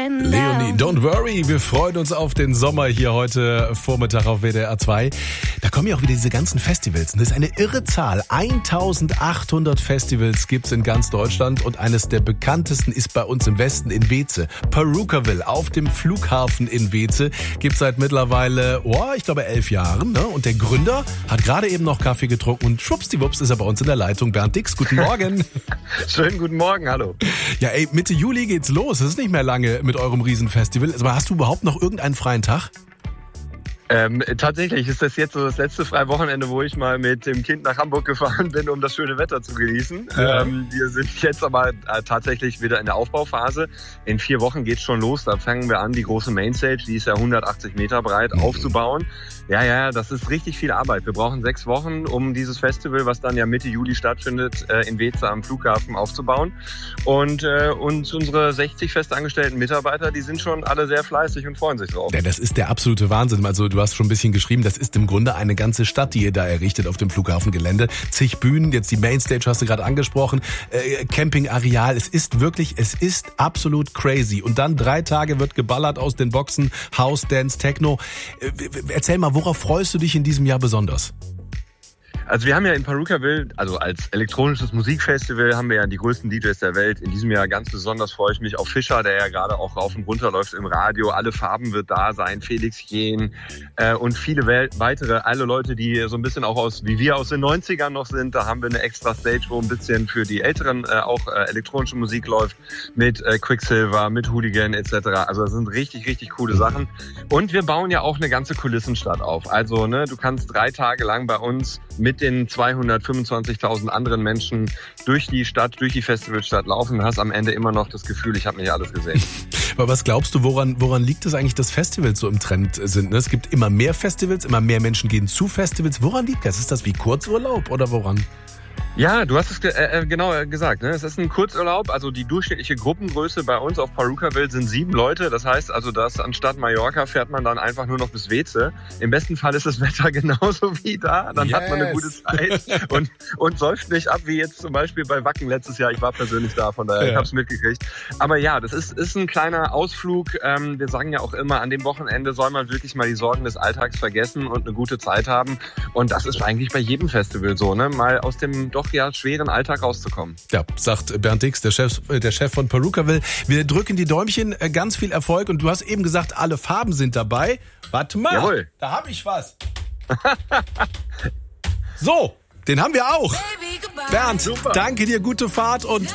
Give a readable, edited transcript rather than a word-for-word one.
Leonie, don't worry, wir freuen uns auf den Sommer hier heute Vormittag auf WDR 2. Da kommen ja auch wieder diese ganzen Festivals. Das ist eine irre Zahl. 1800 Festivals gibt's in ganz Deutschland und eines der bekanntesten ist bei uns im Westen in Weeze. Perukaville auf dem Flughafen in Weeze gibt's seit mittlerweile, ich glaube 11 Jahren. Ne? Und der Gründer hat gerade eben noch Kaffee getrunken und schwuppsdiwupps ist er bei uns in der Leitung. Bernd Dix, guten Morgen. Schönen guten Morgen, hallo. Ja, Mitte Juli geht's los. Es ist nicht mehr lange mit eurem Riesenfestival. Aber hast du überhaupt noch irgendeinen freien Tag? Tatsächlich ist das jetzt so das letzte freie Wochenende, wo ich mal mit dem Kind nach Hamburg gefahren bin, um das schöne Wetter zu genießen. Ja. Wir sind jetzt aber tatsächlich wieder in der Aufbauphase. In 4 Wochen geht's schon los. Da fangen wir an, die große Mainstage, die ist ja 180 Meter breit, aufzubauen. Ja, das ist richtig viel Arbeit. Wir brauchen 6 Wochen, um dieses Festival, was dann ja Mitte Juli stattfindet, in Weeze am Flughafen aufzubauen. Und unsere 60 festangestellten Mitarbeiter, die sind schon alle sehr fleißig und freuen sich drauf. Ja, das ist der absolute Wahnsinn. Also du hast schon ein bisschen geschrieben, das ist im Grunde eine ganze Stadt, die ihr da errichtet auf dem Flughafengelände. Zig Bühnen, jetzt die Mainstage hast du gerade angesprochen, Campingareal. Es ist absolut crazy. Und dann 3 Tage wird geballert aus den Boxen, House, Dance, Techno. Erzähl mal, worauf freust du dich in diesem Jahr besonders? Also wir haben ja in Perukaville, also als elektronisches Musikfestival, haben wir ja die größten DJs der Welt. In diesem Jahr ganz besonders freue ich mich auf Fischer, der ja gerade auch rauf und runter läuft im Radio. Alle Farben wird da sein, Felix Jähn und viele weitere, alle Leute, die so ein bisschen auch wie wir aus den 90ern noch sind. Da haben wir eine extra Stage, wo ein bisschen für die Älteren auch elektronische Musik läuft, mit Quicksilver, mit Hooligan etc. Also das sind richtig, richtig coole Sachen. Und wir bauen ja auch eine ganze Kulissenstadt auf. Also du kannst 3 Tage lang bei uns mit den 225.000 anderen Menschen durch die Stadt, durch die Festivalstadt laufen und hast am Ende immer noch das Gefühl, ich habe nicht alles gesehen. Aber was glaubst du, woran liegt es eigentlich, dass Festivals so im Trend sind? Ne? Es gibt immer mehr Festivals, immer mehr Menschen gehen zu Festivals. Woran liegt das? Ist das wie Kurzurlaub oder woran? Ja, du hast es genau gesagt. Ne? Es ist ein Kurzurlaub. Also die durchschnittliche Gruppengröße bei uns auf Perukaville sind 7 Leute. Das heißt also, dass anstatt Mallorca fährt man dann einfach nur noch bis Weeze. Im besten Fall ist das Wetter genauso wie da. Dann hat man eine gute Zeit und säuft nicht ab, wie jetzt zum Beispiel bei Wacken letztes Jahr. Ich war persönlich da, von daher ich habe es mitgekriegt. Aber ja, das ist ein kleiner Ausflug. Wir sagen ja auch immer, an dem Wochenende soll man wirklich mal die Sorgen des Alltags vergessen und eine gute Zeit haben. Und das ist eigentlich bei jedem Festival so, ne? Mal aus dem doch schweren Alltag rauszukommen. Ja, sagt Bernd Dix, der Chef von Perukaville. Wir drücken die Däumchen, ganz viel Erfolg. Und du hast eben gesagt, alle Farben sind dabei. Warte mal, Jawohl. Da habe ich was. So, den haben wir auch. Bernd, super. Danke dir, gute Fahrt und